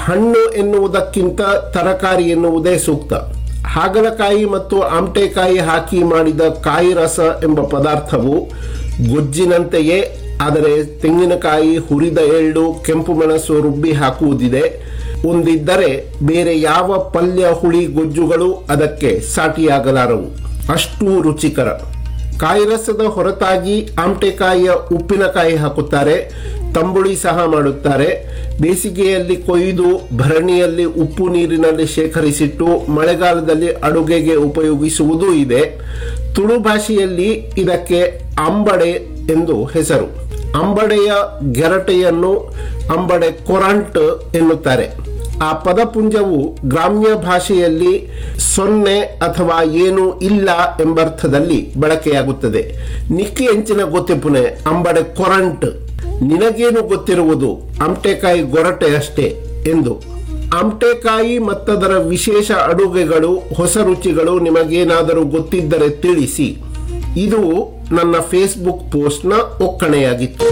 ಹಣ್ಣು ಎನ್ನುವುದಕ್ಕಿಂತ ತರಕಾರಿ ಎನ್ನುವುದೇ ಸೂಕ್ತ. ಹಾಗಲಕಾಯಿ ಮತ್ತು ಆಮಟೆಕಾಯಿ ಹಾಕಿ ಮಾಡಿದ ಕಾಯಿ ರಸ ಎಂಬ ಪದಾರ್ಥವು ಗೊಜ್ಜಿನಂತೆಯೇ, ಆದರೆ ತೆಂಗಿನಕಾಯಿ, ಹುರಿದ ಎಳ್ಳು, ಕೆಂಪು ಮೆಣಸು ರುಬ್ಬಿ ಹಾಕುವುದಿದೆ. ಒಂದಿದ್ದರೆ ಬೇರೆ ಯಾವ ಪಲ್ಯ, ಹುಳಿ, ಗೊಜ್ಜುಗಳು ಅದಕ್ಕೆ ಸಾಟಿಯಾಗಲಾರವು. ಅಷ್ಟು ರುಚಿಕರ. ಕಾಯಿ ರಸದ ಹೊರತಾಗಿ ಆಮಟೆಕಾಯಿಯ ಉಪ್ಪಿನಕಾಯಿ ಹಾಕುತ್ತಾರೆ, ತಂಬುಳಿ ಸಹ ಮಾಡುತ್ತಾರೆ. ಬೇಸಿಗೆಯಲ್ಲಿ ಕೊಯ್ದು ಭರಣಿಯಲ್ಲಿ ಉಪ್ಪು ನೀರಿನಲ್ಲಿ ಶೇಖರಿಸಿಟ್ಟು ಮಳೆಗಾಲದಲ್ಲಿ ಅಡುಗೆಗೆ ಉಪಯೋಗಿಸುವುದೂ ಇದೆ. ತುಳು ಭಾಷೆಯಲ್ಲಿ ಇದಕ್ಕೆ ಅಂಬಡೆ ಎಂದು ಹೆಸರು. ಅಂಬಡೆಯ ಗೆರಟೆಯನ್ನು ಅಂಬಡೆ ಕೊರಂಟ್ ಎನ್ನುತ್ತಾರೆ. ಆ ಪದಪುಂಜವು ಗ್ರಾಮ್ಯ ಭಾಷೆಯಲ್ಲಿ ಸೊನ್ನೆ ಅಥವಾ ಏನೂ ಇಲ್ಲ ಎಂಬರ್ಥದಲ್ಲಿ ಬಳಕೆಯಾಗುತ್ತದೆ. ನಿಕ್ಕಿ ಎಂಚಿನ ಗೊತ್ತಿಪುನೆ ಅಂಬಡೆ ಕೊರಂಟ್, ನಿನಗೇನು ಗೊತ್ತಿರುವುದು, ಆಮಟೆಕಾಯಿ ಗೊರಟೆ ಅಷ್ಟೇ ಎಂದು. ಆಮಟೆಕಾಯಿ ಮತ್ತದರ ವಿಶೇಷ ಅಡುಗೆಗಳು, ಹೊಸ ರುಚಿಗಳು ನಿಮಗೇನಾದರೂ ಗೊತ್ತಿದ್ದರೆ ತಿಳಿಸಿ. ಇದು ನನ್ನ ಫೇಸ್ಬುಕ್ ಪೋಸ್ಟ್ನ ಒಕ್ಕಣೆಯಾಗಿತ್ತು.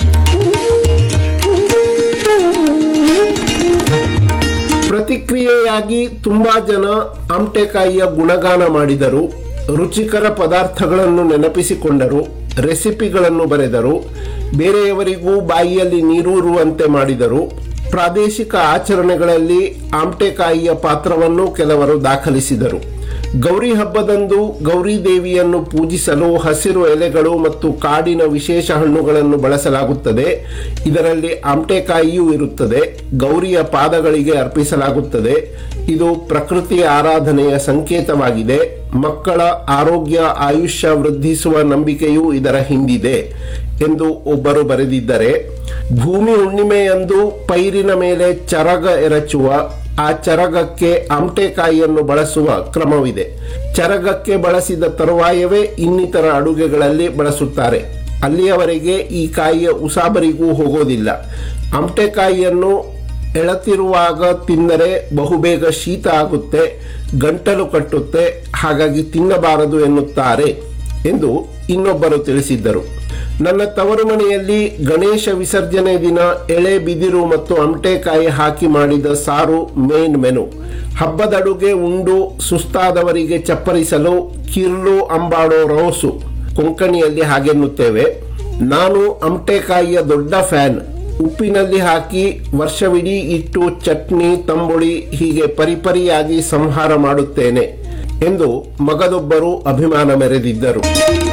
ಪ್ರತಿಕ್ರಿಯೆಯಾಗಿ ತುಂಬಾ ಜನ ಆಮಟೆಕಾಯಿಯ ಗುಣಗಾನ ಮಾಡಿದರು, ರುಚಿಕರ ಪದಾರ್ಥಗಳನ್ನು ನೆನಪಿಸಿಕೊಂಡರು, ರೆಸಿಪಿಗಳನ್ನು ಬರೆದರು, ಬೇರೆಯವರಿಗೂ ಬಾಯಿಯಲ್ಲಿ ನೀರೂರುವಂತೆ ಮಾಡಿದರು. ಪ್ರಾದೇಶಿಕ ಆಚರಣೆಗಳಲ್ಲಿ ಆಮಟೆಕಾಯಿಯ ಪಾತ್ರವನ್ನು ಕೆಲವರು ದಾಖಲಿಸಿದರು. ಗೌರಿ ಹಬ್ಬದಂದು ಗೌರಿ ದೇವಿಯನ್ನು ಪೂಜಿಸಲು ಹಸಿರು ಎಲೆಗಳು ಮತ್ತು ಕಾಡಿನ ವಿಶೇಷ ಹಣ್ಣುಗಳನ್ನು ಬಳಸಲಾಗುತ್ತದೆ. ಇದರಲ್ಲಿ ಆಮಟೆಕಾಯಿಯೂ ಇರುತ್ತದೆ. ಗೌರಿಯ ಪಾದಗಳಿಗೆ ಅರ್ಪಿಸಲಾಗುತ್ತದೆ. ಇದು ಪ್ರಕೃತಿಯ ಆರಾಧನೆಯ ಸಂಕೇತವಾಗಿದೆ. ಮಕ್ಕಳ ಆರೋಗ್ಯ, ಆಯುಷ್ಯ ವೃದ್ಧಿಸುವ ನಂಬಿಕೆಯೂ ಇದರ ಹಿಂದಿದೆ ಎಂದು ಒಬ್ಬರು ಬರೆದಿದ್ದರೆ, ಭೂಮಿ ಹುಣ್ಣಿಮೆಯಂದು ಪೈರಿನ ಮೇಲೆ ಚರಗ ಎರಚುವ, ಆ ಚರಗಕ್ಕೆ ಆಮಟೆಕಾಯಿಯನ್ನು ಬಳಸುವ ಕ್ರಮವಿದೆ. ಚರಗಕ್ಕೆ ಬಳಸಿದ ತರುವಾಯವೇ ಇನ್ನಿತರ ಅಡುಗೆಗಳಲ್ಲಿ ಬಳಸುತ್ತಾರೆ. ಅಲ್ಲಿಯವರೆಗೆ ಈ ಕಾಯಿಯ ಉಸಾಬರಿಗೂ ಹೋಗೋದಿಲ್ಲ. ಆಮಟೆಕಾಯಿಯನ್ನು ಎಳತಿರುವಾಗ ತಿಂದರೆ ಬಹುಬೇಗ ಶೀತ ಆಗುತ್ತೆ, ಗಂಟಲು ಕಟ್ಟುತ್ತೆ, ಹಾಗಾಗಿ ತಿನ್ನಬಾರದು ಎನ್ನುತ್ತಾರೆ ಎಂದು ಇನ್ನೊಬ್ಬರು ತಿಳಿಸಿದ್ದರು. ನನ್ನ ತವರು ಮನೆಯಲ್ಲಿ ಗಣೇಶ ವಿಸರ್ಜನೆ ದಿನ ಎಳೆ ಬಿದಿರು ಮತ್ತು ಆಮಟೆಕಾಯಿ ಹಾಕಿ ಮಾಡಿದ ಸಾರು ಮೇನ್ ಮೆನು. ಹಬ್ಬದ ಅಡುಗೆ ಉಂಡು ಸುಸ್ತಾದವರಿಗೆ ಚಪ್ಪರಿಸಲು ಕಿರ್ಲು ಅಂಬಾಡೋ ರೋಸು, ಕೊಂಕಣಿಯಲ್ಲಿ ಹಾಗೆನ್ನುತ್ತೇವೆ. ನಾನು ಆಮಟೆಕಾಯಿಯ ದೊಡ್ಡ ಫ್ಯಾನ್. ಉಪ್ಪಿನಲ್ಲಿ ಹಾಕಿ ವರ್ಷವಿಡೀ ಇಟ್ಟು ಚಟ್ನಿ, ತಂಬುಳಿ ಹೀಗೆ ಪರಿಪರಿಯಾಗಿ ಸಂಹಾರ ಮಾಡುತ್ತೇನೆ ಎಂದು ಮಗದೊಬ್ಬರು ಅಭಿಮಾನ ಮೆರೆದಿದ್ದರು.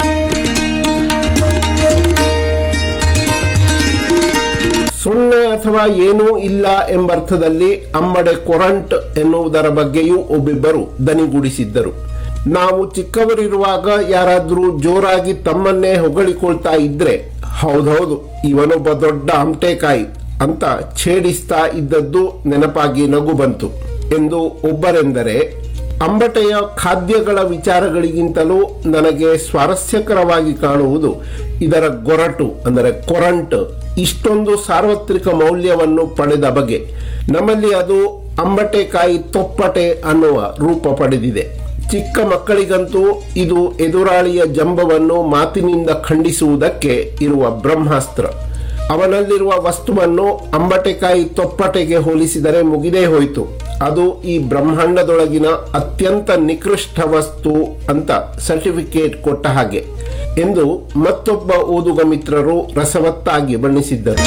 ಸೊನ್ನೆ ಅಥವಾ ಏನೂ ಇಲ್ಲ ಎಂಬರ್ಥದಲ್ಲಿ ಅಂಬಡೆ ಕೊರಂಟ್ ಎನ್ನುವುದರ ಬಗ್ಗೆಯೂ ಒಬ್ಬಿಬ್ಬರು ದನಿಗೂಡಿಸಿದ್ದರು. ನಾವು ಚಿಕ್ಕವರಿರುವಾಗ ಯಾರಾದ್ರೂ ಜೋರಾಗಿ ತಮ್ಮನ್ನೇ ಹೊಗಳಿಕೊಳ್ತಾ ಇದ್ರೆ, ಹೌದೌದು ಇವನೊಬ್ಬ ದೊಡ್ಡ ಆಮಟೆಕಾಯಿ ಅಂತ ಛೇಡಿಸ್ತಾ ಇದ್ದದ್ದು ನೆನಪಾಗಿ ನಗು ಬಂತು ಎಂದು ಒಬ್ಬರೆಂದರೆ, ಅಂಬಟೆಯ ಖಾದ್ಯಗಳ ವಿಚಾರಗಳಿಗಿಂತಲೂ ನನಗೆ ಸ್ವಾರಸ್ಯಕರವಾಗಿ ಕಾಣುವುದು ಇದರ ಗೊರಟು, ಅಂದರೆ ಕೊರಂಟ್ ಇಷ್ಟೊಂದು ಸಾರ್ವತ್ರಿಕ ಮೌಲ್ಯವನ್ನು ಪಡೆದ ಬಗೆ. ನಮ್ಮಲ್ಲಿ ಅದು ಅಂಬಟೆಕಾಯಿ ತೊಪ್ಪಟೆ ಅನ್ನುವ ರೂಪ ಪಡೆದಿದೆ. ಚಿಕ್ಕ ಮಕ್ಕಳಿಗಂತೂ ಇದು ಎದುರಾಳಿಯ ಜಂಬವನ್ನು ಮಾತಿನಿಂದ ಖಂಡಿಸುವುದಕ್ಕೆ ಇರುವ ಬ್ರಹ್ಮಾಸ್ತ್ರ. ಅವನಲ್ಲಿರುವ ವಸ್ತುವನ್ನು ಅಂಬಟೆಕಾಯಿ ತೊಪ್ಪಟೆಗೆ ಹೋಲಿಸಿದರೆ ಮುಗಿದೇ ಹೋಯಿತು, ಅದು ಈ ಬ್ರಹ್ಮಾಂಡದೊಳಗಿನ ಅತ್ಯಂತ ನಿಕೃಷ್ಟ ವಸ್ತು ಅಂತ ಸರ್ಟಿಫಿಕೇಟ್ ಕೊಟ್ಟ ಹಾಗೆ ಎಂದು ಮತ್ತೊಬ್ಬ ಓದುಗ ಮಿತ್ರರು ರಸವತ್ತಾಗಿ ಬಣ್ಣಿಸಿದ್ದರು.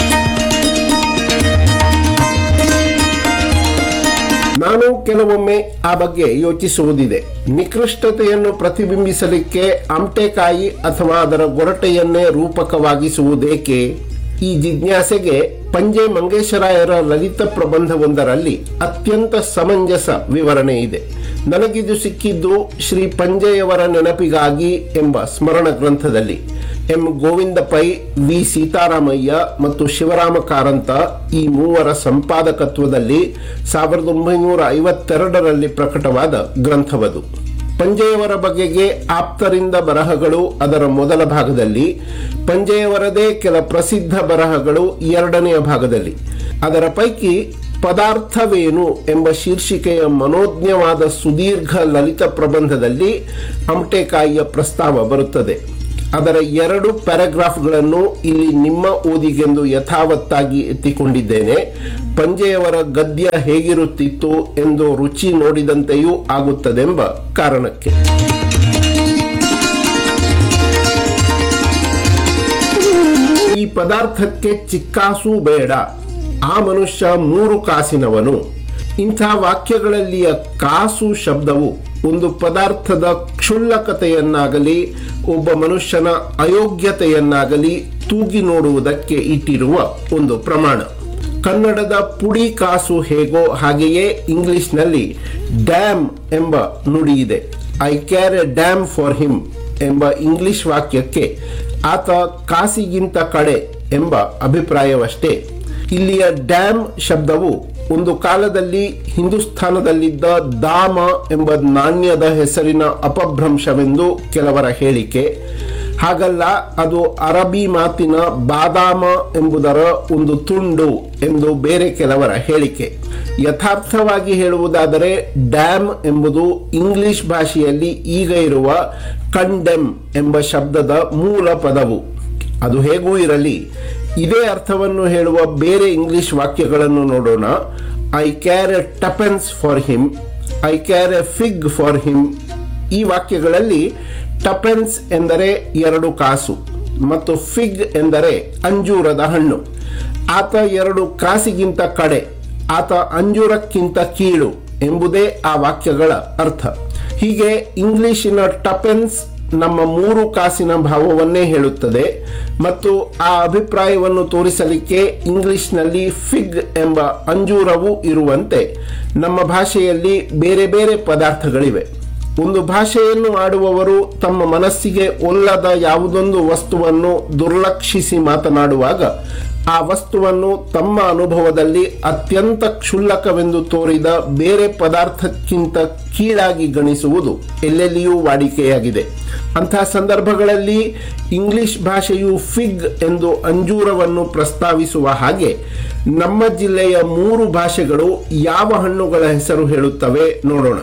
ನಾನು ಕೆಲವೊಮ್ಮೆ ಆ ಬಗ್ಗೆ ಯೋಚಿಸುವುದಿದೆ. ನಿಕೃಷ್ಟತೆಯನ್ನು ಪ್ರತಿಬಿಂಬಿಸಲಿಕ್ಕೆ ಆಮಟೆಕಾಯಿ ಅಥವಾ ಅದರ ಗೊರಟೆಯನ್ನೇ ರೂಪಕವಾಗಿಸುವುದೇಕೆ? ಈ ಜಿಜ್ಞಾಸೆಗೆ ಪಂಜೆ ಮಂಗೇಶರಾಯರ ಲಲಿತ ಪ್ರಬಂಧವೊಂದರಲ್ಲಿ ಅತ್ಯಂತ ಸಮಂಜಸ ವಿವರಣೆ ಇದೆ. ನನಗಿದು ಸಿಕ್ಕಿದ್ದು ಶ್ರೀ ಪಂಜೆಯವರ ನೆನಪಿಗಾಗಿ ಎಂಬ ಸ್ಮರಣ ಗ್ರಂಥದಲ್ಲಿ. ಎಂ ಗೋವಿಂದ ಪೈ, ವಿ ಸೀತಾರಾಮಯ್ಯ ಮತ್ತು ಶಿವರಾಮ ಕಾರಂತ ಈ ಮೂವರ ಸಂಪಾದಕತ್ವದಲ್ಲಿ 1952ರಲ್ಲಿ ಪ್ರಕಟವಾದ ಗ್ರಂಥವದು. ಪಂಜೆಯವರ ಬಗೆಗೆ ಆಪ್ತರಿಂದ ಬರಹಗಳು ಅದರ ಮೊದಲ ಭಾಗದಲ್ಲಿ, ಪಂಜೆಯವರದೇ ಕೆಲ ಪ್ರಸಿದ್ಧ ಬರಹಗಳು ಎರಡನೆಯ ಭಾಗದಲ್ಲಿ. ಅದರ ಪೈಕಿ ಪದಾರ್ಥವೇನು ಎಂಬ ಶೀರ್ಷಿಕೆಯ ಮನೋಜ್ಞವಾದ ಸುದೀರ್ಘ ಲಲಿತ ಪ್ರಬಂಧದಲ್ಲಿ ಆಮಟೆಕಾಯಿಯ ಪ್ರಸ್ತಾವ ಬರುತ್ತದೆ. ಅದರ 2 ಪ್ಯಾರಾಗ್ರಾಫ್ಗಳನ್ನು ಇಲ್ಲಿ ನಿಮ್ಮ ಓದಿಗೆಂದು ಯಥಾವತ್ತಾಗಿ ಎತ್ತಿಕೊಂಡಿದ್ದೇನೆ. ಪಂಜೆಯವರ ಗದ್ಯ ಹೇಗಿರುತ್ತಿತ್ತು ಎಂದು ರುಚಿ ನೋಡಿದಂತೆಯೂ ಆಗುತ್ತದೆಂಬ ಕಾರಣಕ್ಕೆ. ಈ ಪದಾರ್ಥಕ್ಕೆ ಚಿಕ್ಕಾಸು ಬೇಡ, ಆ ಮನುಷ್ಯ 3 ಕಾಸಿನವನು. ಇಂಥ ವಾಕ್ಯಗಳಲ್ಲಿಯ ಕಾಸು ಶಬ್ದವು ಒಂದು ಪದಾರ್ಥದ ಕ್ಷುಲ್ಲಕತೆಯನ್ನಾಗಲಿ ಒಬ್ಬ ಮನುಷ್ಯನ ಅಯೋಗ್ಯತೆಯನ್ನಾಗಲಿ ತೂಗಿ ನೋಡುವುದಕ್ಕೆ ಇಟ್ಟಿರುವ ಒಂದು ಪ್ರಮಾಣ. ಕನ್ನಡದ ಪುಡಿ ಕಾಸು ಹೇಗೋ ಹಾಗೆಯೇ ಇಂಗ್ಲಿಷ್ನಲ್ಲಿ ಡ್ಯಾಮ್ ಎಂಬ ನುಡಿ ಇದೆ. I char A dam for him ಎಂಬ ಇಂಗ್ಲಿಷ್ ವಾಕ್ಯಕ್ಕೆ ಆತ ಕಾಸಿಗಿಂತ ಕಡೆ ಎಂಬ ಅಭಿಪ್ರಾಯವಷ್ಟೇ. ಇಲ್ಲಿಯ ಡ್ಯಾಮ್ ಶಬ್ದವು ಒಂದು ಕಾಲದಲ್ಲಿ ಹಿಂದೂಸ್ಥಾನದಲ್ಲಿದ್ದ ದಾಮ ಎಂಬ ನಾಣ್ಯದ ಹೆಸರಿನ ಅಪಭ್ರಂಶವೆಂದು ಕೆಲವರ ಹೇಳಿಕೆ. ಹಾಗಲ್ಲ, ಅದು ಅರಬಿ ಮಾತಿನ ಬಾದಾಮ ಎಂಬುದರ ಒಂದು ತುಂಡು ಎಂದು ಬೇರೆ ಕೆಲವರ ಹೇಳಿಕೆ. ಯಥಾರ್ಥವಾಗಿ ಹೇಳುವುದಾದರೆ ಡ್ಯಾಮ್ ಎಂಬುದು ಇಂಗ್ಲಿಷ್ ಭಾಷೆಯಲ್ಲಿ ಈಗ ಇರುವ ಕಂಡೆಮ್ ಎಂಬ ಶಬ್ದದ ಮೂಲ ಪದವು. ಅದು ಹೇಗೂ ಇರಲಿ, ಇದೇ ಅರ್ಥವನ್ನು ಹೇಳುವ ಬೇರೆ ಇಂಗ್ಲಿಷ್ ವಾಕ್ಯಗಳನ್ನು ನೋಡೋಣ. I char A tuppence for him, I char A fig for him. ಈ ವಾಕ್ಯಗಳಲ್ಲಿ ಟಪೆನ್ಸ್ ಎಂದರೆ 2 ಕಾಸು ಮತ್ತು ಫಿಗ್ ಎಂದರೆ ಅಂಜೂರದ ಹಣ್ಣು. ಆತ 2 ಕಾಸಿಗಿಂತ ಕಡೆ, ಆತ ಅಂಜೂರಕ್ಕಿಂತ ಕೀಳು ಎಂಬುದೇ ಆ ವಾಕ್ಯಗಳ ಅರ್ಥ. ಹೀಗೆ ಇಂಗ್ಲಿಶಿನ ಟಪೆನ್ಸ್ ನಮ್ಮ 3 ಕಾಸಿನ ಭಾವವನ್ನೇ ಹೇಳುತ್ತದೆ ಮತ್ತು ಆ ಅಭಿಪ್ರಾಯವನ್ನು ತೋರಿಸಲಿಕ್ಕೆ ಇಂಗ್ಲಿಷ್ನಲ್ಲಿ ಫಿಗ್ ಎಂಬ ಅಂಜೂರವೂ ಇರುವಂತೆ ನಮ್ಮ ಭಾಷೆಯಲ್ಲಿ ಬೇರೆ ಬೇರೆ ಪದಾರ್ಥಗಳಿವೆ. ಒಂದು ಭಾಷೆಯನ್ನು ಆಡುವವರು ತಮ್ಮ ಮನಸ್ಸಿಗೆ ಒಲ್ಲದ ಯಾವುದೊಂದು ವಸ್ತುವನ್ನು ದುರ್ಲಕ್ಷಿಸಿ ಮಾತನಾಡುವಾಗ ಆ ವಸ್ತುವನ್ನು ತಮ್ಮ ಅನುಭವದಲ್ಲಿ ಅತ್ಯಂತ ಕ್ಷುಲ್ಲಕವೆಂದು ತೋರಿದ ಬೇರೆ ಪದಾರ್ಥಕ್ಕಿಂತ ಕೀಳಾಗಿ ಗಣಿಸುವುದು ಎಲ್ಲೆಲ್ಲಿಯೂ ವಾಡಿಕೆಯಾಗಿದೆ. ಅಂತಹ ಸಂದರ್ಭಗಳಲ್ಲಿ ಇಂಗ್ಲಿಷ್ ಭಾಷೆಯು ಫಿಗ್ ಎಂದು ಅಂಜೂರವನ್ನು ಪ್ರಸ್ತಾವಿಸುವ ಹಾಗೆ ನಮ್ಮ ಜಿಲ್ಲೆಯ 3 ಭಾಷೆಗಳು ಯಾವ ಹಣ್ಣುಗಳ ಹೆಸರು ಹೇಳುತ್ತವೆ ನೋಡೋಣ.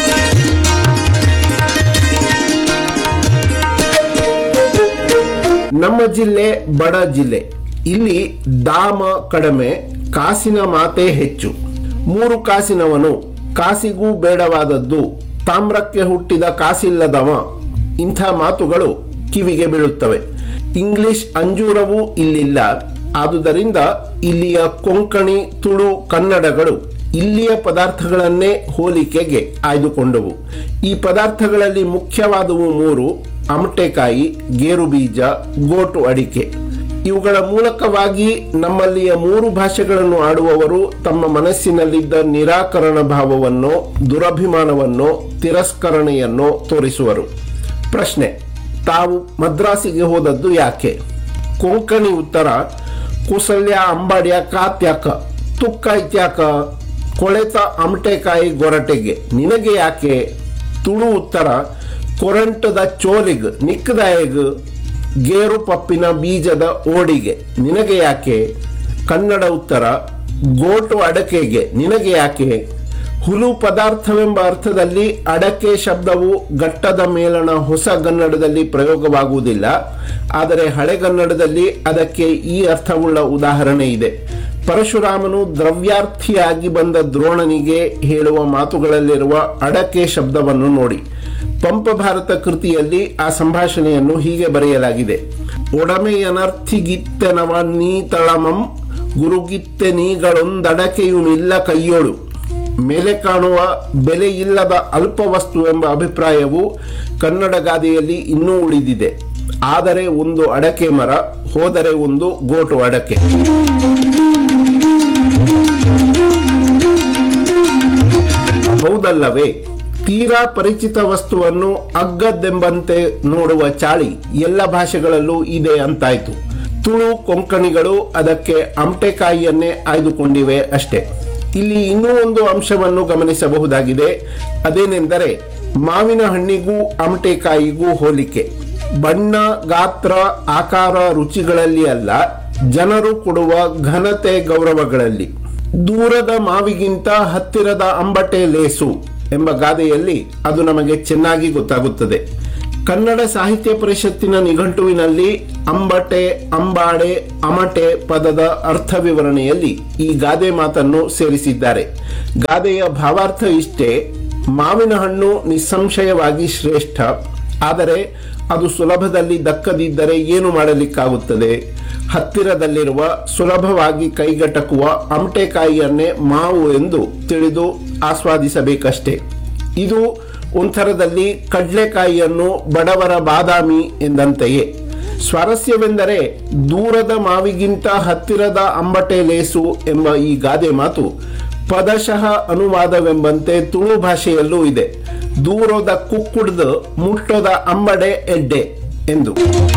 ನಮ್ಮ ಜಿಲ್ಲೆ ಬಡ ಜಿಲ್ಲೆ. ಇಲ್ಲಿ ದಾಮ ಕಡಿಮೆ, ಕಾಸಿನ ಮಾತೇ ಹೆಚ್ಚು. 3 ಕಾಸಿನವನು, ಕಾಸಿಗೂ ಬೇಡವಾದದ್ದು, ತಾಮ್ರಕ್ಕೆ ಹುಟ್ಟಿದ ಕಾಸಿಲ್ಲದವ, ಇಂಥ ಮಾತುಗಳು ಕಿವಿಗೆ ಬೀಳುತ್ತವೆ. ಇಂಗ್ಲಿಷ್ ಅಂಜೂರವೂ ಇಲ್ಲಿಲ್ಲ. ಆದುದರಿಂದ ಇಲ್ಲಿಯ ಕೊಂಕಣಿ, ತುಳು, ಕನ್ನಡಗಳು ಇಲ್ಲಿಯ ಪದಾರ್ಥಗಳನ್ನೇ ಹೋಲಿಕೆಗೆ ಆಯ್ದುಕೊಂಡವು. ಈ ಪದಾರ್ಥಗಳಲ್ಲಿ ಮುಖ್ಯವಾದವು 3: ಅಮಟೆಕಾಯಿ, ಗೇರು ಬೀಜ, ಗೋಟು ಅಡಿಕೆ. ಇವುಗಳ ಮೂಲಕವಾಗಿ ನಮ್ಮಲ್ಲಿಯ 3 ಭಾಷೆಗಳನ್ನು ಆಡುವವರು ತಮ್ಮ ಮನಸ್ಸಿನಲ್ಲಿದ್ದ ನಿರಾಕರಣ ಭಾವವನ್ನೋ, ದುರಭಿಮಾನವನ್ನೋ, ತಿರಸ್ಕರಣೆಯನ್ನೋ ತೋರಿಸುವರು. ಪ್ರಶ್ನೆ: ತಾವು ಮದ್ರಾಸಿಗೆ ಹೋದದ್ದು ಯಾಕೆ? ಕೊಂಕಣಿ ಉತ್ತರ: ಕುಸಲ್ಯ ಅಂಬಾಡ್ಯ ಕಾತ್ಯಾಕ, ತುಕ್ಕ ಇತ್ಯಾಕ, ಕೊಳೆತ ಅಮಟೆಕಾಯಿ ಗೊರಟೆಗೆ, ನಿನಗೆ ಯಾಕೆ? ತುಳು ಉತ್ತರ: ಕೊರಂಟದ ಚೋಲಿಗ್ ನಿಕ್ಕದಾಯಗ್, ಗೇರು ಪಪ್ಪಿನ ಬೀಜದ ಓಡಿಗೆ, ನಿನಗೆ ಯಾಕೆ? ಕನ್ನಡ ಉತ್ತರ: ಗೋಟು ಅಡಕೆಗೆ, ನಿನಗೆ ಯಾಕೆ? ಹುಲು ಪದಾರ್ಥವೆಂಬ ಅರ್ಥದಲ್ಲಿ ಅಡಕೆ ಶಬ್ದವು ಘಟ್ಟದ ಮೇಲಣ ಹೊಸಗನ್ನಡದಲ್ಲಿ ಪ್ರಯೋಗವಾಗುವುದಿಲ್ಲ. ಆದರೆ ಹಳೆಗನ್ನಡದಲ್ಲಿ ಅದಕ್ಕೆ ಈ ಅರ್ಥವುಳ್ಳ ಉದಾಹರಣೆ ಇದೆ. ಪರಶುರಾಮನು ದ್ರವ್ಯಾರ್ಥಿಯಾಗಿ ಬಂದ ದ್ರೋಣನಿಗೆ ಹೇಳುವ ಮಾತುಗಳಲ್ಲಿರುವ ಅಡಕೆ ಶಬ್ದವನ್ನು ನೋಡಿ. ಪಂಪ ಭಾರತ ಕೃತಿಯಲ್ಲಿ ಆ ಸಂಭಾಷಣೆಯನ್ನು ಹೀಗೆ ಬರೆಯಲಾಗಿದೆ: ಒಡಮೆಯನರ್ಥಿಗಿತ್ತೆನವ ನೀತಳಮಂ ಗುರುಗಿತ್ತೆ ನೀಗಳೊಂದಡಕೆಯುಮಿಲ್ಲ ಕೈಯೋಳು. ಮೇಲೆ ಕಾಣುವ ಬೆಲೆಯಿಲ್ಲದ ಅಲ್ಪ ವಸ್ತು ಎಂಬ ಅಭಿಪ್ರಾಯವು ಕನ್ನಡ ಗಾದೆಯಲ್ಲಿ ಇನ್ನೂ ಉಳಿದಿದೆ. ಆದರೆ ಒಂದು ಅಡಕೆ ಮರ, ಹೋದರೆ ಒಂದು ಗೋಟು ಅಡಕೆ. ಹೌದಲ್ಲವೇ? ತೀರಾ ಪರಿಚಿತ ವಸ್ತುವನ್ನು ಅಗ್ಗದ್ದೆಂಬಂತೆ ನೋಡುವ ಚಾಳಿ ಎಲ್ಲ ಭಾಷೆಗಳಲ್ಲೂ ಇದೆ ಅಂತಾಯ್ತು. ತುಳು, ಕೊಂಕಣಿಗಳು ಅದಕ್ಕೆ ಅಮಟೆಕಾಯಿಯನ್ನೇ ಆಯ್ದುಕೊಂಡಿವೆ ಅಷ್ಟೇ. ಇಲ್ಲಿ ಇನ್ನೂ ಒಂದು ಅಂಶವನ್ನು ಗಮನಿಸಬಹುದಾಗಿದೆ. ಅದೇನೆಂದರೆ ಮಾವಿನ ಹಣ್ಣಿಗೂ ಅಮಟೆಕಾಯಿಗೂ ಹೋಲಿಕೆ. ಬಣ್ಣ, ಗಾತ್ರ, ಆಕಾರ, ರುಚಿಗಳಲ್ಲಿ ಅಲ್ಲ, ಜನರು ಕೊಡುವ ಘನತೆ, ಗೌರವಗಳಲ್ಲಿ. ದೂರದ ಮಾವಿಗಿಂತ ಹತ್ತಿರದ ಅಂಬಟೆ ಲೇಸು ಎಂಬ ಗಾದೆಯಲ್ಲಿ ಅದು ನಮಗೆ ಚೆನ್ನಾಗಿ ಗೊತ್ತಾಗುತ್ತದೆ. ಕನ್ನಡ ಸಾಹಿತ್ಯ ಪರಿಷತ್ತಿನ ನಿಘಂಟುವಿನಲ್ಲಿ ಅಂಬಟೆ, ಅಂಬಾಡೆ, ಅಮಟೆ ಪದದ ಅರ್ಥ ವಿವರಣೆಯಲ್ಲಿ ಈ ಗಾದೆ ಮಾತನ್ನು ಸೇರಿಸಿದ್ದಾರೆ. ಗಾದೆಯ ಭಾವಾರ್ಥ ಇಷ್ಟೇ: ಮಾವಿನ ಹಣ್ಣು ನಿಸ್ಸಂಶಯವಾಗಿ ಶ್ರೇಷ್ಠ, ಆದರೆ ಅದು ಸುಲಭದಲ್ಲಿ ದಕ್ಕದಿದ್ದರೆ ಏನು ಮಾಡಲಿಕ್ಕಾಗುತ್ತದೆ? ಹತ್ತಿರದಲ್ಲಿರುವ ಸುಲಭವಾಗಿ ಕೈಗೆಟಕುವ ಅಮಟೆಕಾಯಿಯನ್ನೇ ಮಾವು ಎಂದು ತಿಳಿದು ಆಸ್ವಾದಿಸಬೇಕಷ್ಟೇ. ಇದು ಒಂಥರದಲ್ಲಿ ಕಡ್ಲೆಕಾಯಿಯನ್ನು ಬಡವರ ಬಾದಾಮಿ ಎಂದಂತೆಯೇ. ಸ್ವಾರಸ್ಯವೆಂದರೆ ದೂರದ ಮಾವಿಗಿಂತ ಹತ್ತಿರದ ಅಂಬಟೆ ಲೇಸು ಎಂಬ ಈ ಗಾದೆ ಮಾತು ಪದಶಃ ಅನುವಾದವೆಂಬಂತೆ ತುಳು ಭಾಷೆಯಲ್ಲೂ ಇದೆ. ದೂರದ ಕುಕ್ಕುಡ್ದು ಮುಟ್ಟೋದ ಅಂಬಡೆ ಎಡ್ಡೆ ಎಂದು.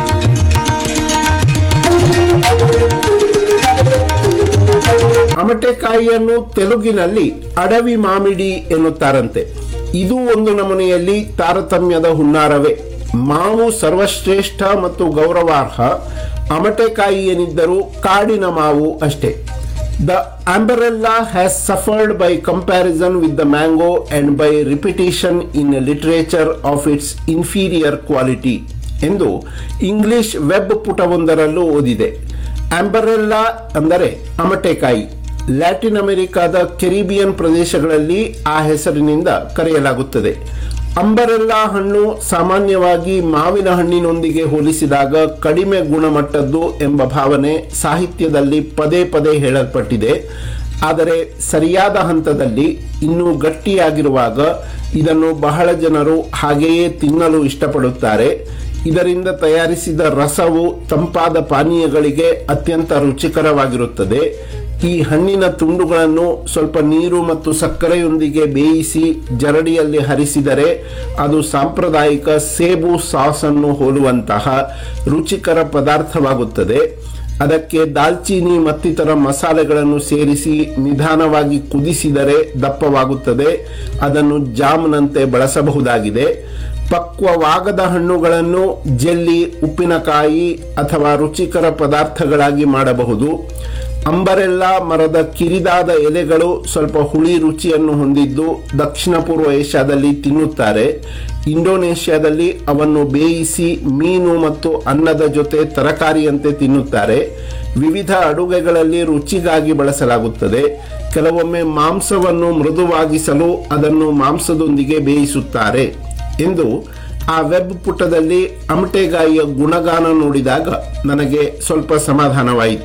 ಅಮಟೆಕಾಯಿಯನ್ನು ತೆಲುಗಿನಲ್ಲಿ ಅಡವಿ ಮಾಮಿಡಿ ಎನ್ನುತ್ತಾರಂತೆ. ಇದು ಒಂದು ನಮೂನೆಯಲ್ಲಿ ತಾರತಮ್ಯದ ಹುನ್ನಾರವೇ. ಮಾವು ಸರ್ವಶ್ರೇಷ್ಠ ಮತ್ತು ಗೌರವಾರ್ಹ, ಅಮಟೆಕಾಯಿ ಏನಿದ್ದರೂ ಕಾಡಿನ ಮಾವು ಅಷ್ಟೇ. The umbrella has suffered by comparison with the mango and by repetition in literature of its inferior quality ಎಂದು ಇಂಗ್ಲಿಷ್ ವೆಬ್ ಪುಟವೊಂದರಲ್ಲೂ ಓದಿದೆ. ಅಂಬರೆಲ್ಲಾ ಅಂದರೆ ಅಮಟೆಕಾಯಿ. ಲ್ಯಾಟಿನ್ ಅಮೆರಿಕಾದ ಕೆರಿಬಿಯನ್ ಪ್ರದೇಶಗಳಲ್ಲಿ ಆ ಹೆಸರಿನಿಂದ ಕರೆಯಲಾಗುತ್ತದೆ. ಅಂಬರೆಲ್ಲಾ ಹಣ್ಣು ಸಾಮಾನ್ಯವಾಗಿ ಮಾವಿನ ಹಣ್ಣಿನೊಂದಿಗೆ ಹೋಲಿಸಿದಾಗ ಕಡಿಮೆ ಗುಣಮಟ್ಟದ್ದು ಎಂಬ ಭಾವನೆ ಸಾಹಿತ್ಯದಲ್ಲಿ ಪದೇ ಪದೇ ಹೇಳಲ್ಪಟ್ಟಿದೆ. ಆದರೆ ಸರಿಯಾದ ಹಂತದಲ್ಲಿ ಇನ್ನೂ ಗಟ್ಟಿಯಾಗಿರುವಾಗ ಇದನ್ನು ಬಹಳ ಜನರು ಹಾಗೆಯೇ ತಿನ್ನಲು ಇಷ್ಟಪಡುತ್ತಾರೆ. ಇದರಿಂದ ತಯಾರಿಸಿದ ರಸವು ತಂಪಾದ ಪಾನೀಯಗಳಿಗೆ ಅತ್ಯಂತ ರುಚಿಕರವಾಗಿರುತ್ತದೆ. ಈ ಹಣ್ಣಿನ ತುಂಡುಗಳನ್ನು ಸ್ವಲ್ಪ ನೀರು ಮತ್ತು ಸಕ್ಕರೆಯೊಂದಿಗೆ ಬೇಯಿಸಿ ಜರಡಿಯಲ್ಲಿ ಹರಿಸಿದರೆ ಅದು ಸಾಂಪ್ರದಾಯಿಕ ಸೇಬು ಸಾಸ್ ಅನ್ನು ಹೋಲುವಂತಹ ರುಚಿಕರ ಪದಾರ್ಥವಾಗುತ್ತದೆ. ಅದಕ್ಕೆ ದಾಲ್ಚೀನಿ ಮತ್ತಿತರ ಮಸಾಲೆಗಳನ್ನು ಸೇರಿಸಿ ನಿಧಾನವಾಗಿ ಕುದಿಸಿದರೆ ದಪ್ಪವಾಗುತ್ತದೆ. ಅದನ್ನು ಜಾಮ್ನಂತೆ ಬಳಸಬಹುದಾಗಿದೆ. ಪಕ್ವವಾಗದ ಹಣ್ಣುಗಳನ್ನು ಜೆಲ್ಲಿ, ಉಪ್ಪಿನಕಾಯಿ ಅಥವಾ ರುಚಿಕರ ಪದಾರ್ಥಗಳಾಗಿ ಮಾಡಬಹುದು. ಅಂಬರೆಲ್ಲಾ ಮರದ ಕಿರಿದಾದ ಎಲೆಗಳು ಸ್ವಲ್ಪ ಹುಳಿ ರುಚಿಯನ್ನು ಹೊಂದಿದ್ದು ದಕ್ಷಿಣ ಪೂರ್ವ ಏಷ್ಯಾದಲ್ಲಿ ತಿನ್ನುತ್ತಾರೆ. ಇಂಡೋನೇಷ್ಯಾದಲ್ಲಿ ಅವನ್ನು ಬೇಯಿಸಿ ಮೀನು ಮತ್ತು ಅನ್ನದ ಜೊತೆ ತರಕಾರಿಯಂತೆ ತಿನ್ನುತ್ತಾರೆ. ವಿವಿಧ ಅಡುಗೆಗಳಲ್ಲಿ ರುಚಿಗಾಗಿ ಬಳಸಲಾಗುತ್ತದೆ. ಕೆಲವೊಮ್ಮೆ ಮಾಂಸವನ್ನು ಮೃದುವಾಗಿಸಲು ಅದನ್ನು ಮಾಂಸದೊಂದಿಗೆ ಬೇಯಿಸುತ್ತಾರೆ ಎಂದು ಆ ವೆಬ್ ಪುಟದಲ್ಲಿ ಅಮಟೆಕಾಯಿಯ ಗುಣಗಾನ ನೋಡಿದಾಗ ನನಗೆ ಸ್ವಲ್ಪ ಸಮಾಧಾನವಾಯಿತು.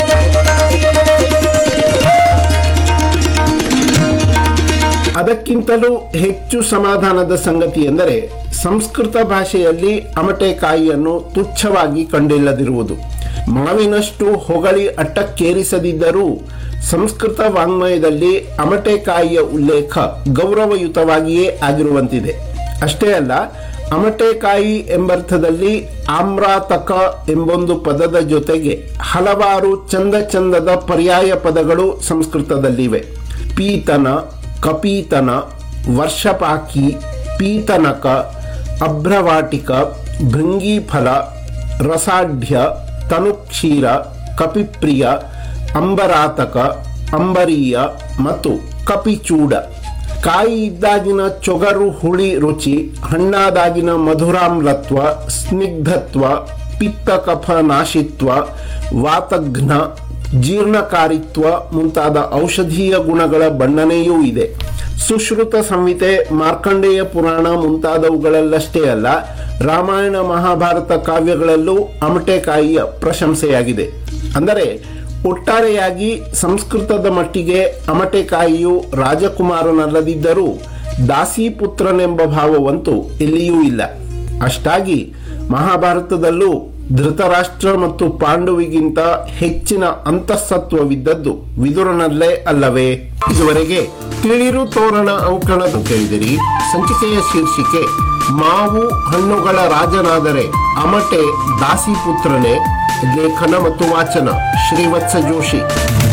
ಅದಕ್ಕಿಂತಲೂ ಹೆಚ್ಚು ಸಮಾಧಾನದ ಸಂಗತಿ ಎಂದರೆ ಸಂಸ್ಕೃತ ಭಾಷೆಯಲ್ಲಿ ಅಮಟೆಕಾಯಿಯನ್ನು ತುಚ್ಛವಾಗಿ ಕಂಡಿಲ್ಲದಿರುವುದು. ಮಾವಿನಷ್ಟು ಹೊಗಳಿ ಅಟ್ಟಕ್ಕೇರಿಸದಿದ್ದರೂ ಸಂಸ್ಕೃತ ವಾಂಗ್ಮಯದಲ್ಲಿ ಅಮಟೆಕಾಯಿಯ ಉಲ್ಲೇಖ ಗೌರವಯುತವಾಗಿಯೇ ಆಗಿರುವಂತಿದೆ. ಅಷ್ಟೇ ಅಲ್ಲ, ಅಮಟೆಕಾಯಿ ಎಂಬರ್ಥದಲ್ಲಿ ಆಮ್ರಾತಕ ಎಂಬೊಂದು ಪದದ ಜೊತೆಗೆ ಹಲವಾರು ಚಂದದ ಪರ್ಯಾಯ ಪದಗಳು ಸಂಸ್ಕೃತದಲ್ಲಿವೆ. ಪೀತನ, ಕಪೀತನ, ವರ್ಷಪಾಕಿ, ಪೀತನಕ, ಅಭ್ರವಾಟಿಕ, ಭೃಂಗೀಫಲ, ರಸಾಢ್ಯ, ತನುಕ್ಷೀರ, ಕಪಿಪ್ರಿಯ, ಅಂಬರಾತಕ, ಅಂಬರೀಯ ಮತ್ತು ಕಪಿಚೂಡ. ಕಾಯಿ ಇದ್ದಾಗಿನ ಚೊಗರು ಹುಳಿ ರುಚಿ, ಹಣ್ಣಾದಾಗಿನ ಮಧುರಾಮ್ಲತ್ವ, ಸ್ನಿಗ್ಧತ್ವ, ಪಿತ್ತ ಕಫ ನಾಶಿತ್ವ, ವಾತಘ್ನ, ಜೀರ್ಣಕಾರಿತ್ವ ಮುಂತಾದ ಔಷಧೀಯ ಗುಣಗಳ ಬಣ್ಣನೆಯೂ ಇದೆ. ಸುಶ್ರುತ ಸಂಹಿತೆ, ಮಾರ್ಕಂಡೇಯ ಪುರಾಣ ಮುಂತಾದವುಗಳಲ್ಲಷ್ಟೇ ಅಲ್ಲ, ರಾಮಾಯಣ ಮಹಾಭಾರತ ಕಾವ್ಯಗಳಲ್ಲೂ ಅಮಟೆಕಾಯಿಯ ಪ್ರಶಂಸೆಯಾಗಿದೆ. ಅಂದರೆ ಒಟ್ಟಾರೆಯಾಗಿ ಸಂಸ್ಕೃತದ ಮಟ್ಟಿಗೆ ಅಮಟೆಕಾಯಿಯು ರಾಜಕುಮಾರನಲ್ಲದಿದ್ದರೂ ದಾಸಿಪುತ್ರನೆಂಬ ಭಾವವಂತೂ ಎಲ್ಲಿಯೂ ಇಲ್ಲ. ಅಷ್ಟಾಗಿ ಮಹಾಭಾರತದಲ್ಲೂ ಧೃತರಾಷ್ಟ್ರ ಮತ್ತು ಪಾಂಡವಿಗಿಂತ ಹೆಚ್ಚಿನ ಅಂತಃಸತ್ವವಿದ್ದದ್ದು ವಿದುರನಲ್ಲೇ ಅಲ್ಲವೇ? ಇದುವರೆಗೆ ತಿಳಿರು ತೋರಣ ಅಂಕಣದ ಕೇಳಿದಿರಿ. ಸಂಚಿಕೆಯ ಶೀರ್ಷಿಕೆ ಮಾವು ಹಣ್ಣುಗಳ ರಾಜನಾದರೆ ಅಮಟೆ ದಾಸಿಪುತ್ರನೇ. ಲೇಖನ ಮತ್ತು ವಾಚನ ಶ್ರೀವತ್ಸ ಜೋಶಿ.